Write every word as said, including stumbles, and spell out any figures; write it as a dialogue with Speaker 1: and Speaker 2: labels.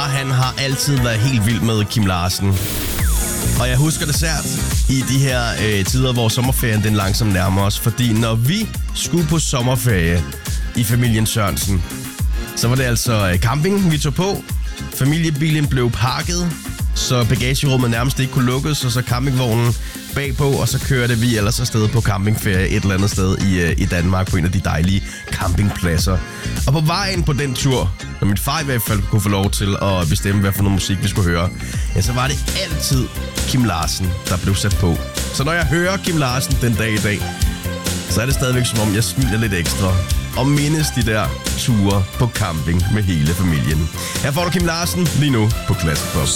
Speaker 1: han har altid været helt vild med Kim Larsen. Og jeg husker det sært i de her øh, tider, hvor sommerferien den langsomt nærmer os. Fordi når vi skulle på sommerferie i familien Sørensen, så var det altså øh, camping, vi tog på. Familiebilen blev pakket, så bagagerummet nærmest ikke kunne lukkes, og så campingvognen bagpå, og så kørte vi ellers afsted på campingferie et eller andet sted i, øh, i Danmark på en af de dejlige campingpladser. Og på vejen på den tur, når min far i hvert fald kunne få lov til at bestemme, hvad for noget musik vi skulle høre, ja, så var det altid Kim Larsen, der blev sat på. Så når jeg hører Kim Larsen den dag i dag, så er det stadigvæk som om, jeg smiler lidt ekstra og mindes de der ture på camping med hele familien. Her får du Kim Larsen lige nu på Classic Pop.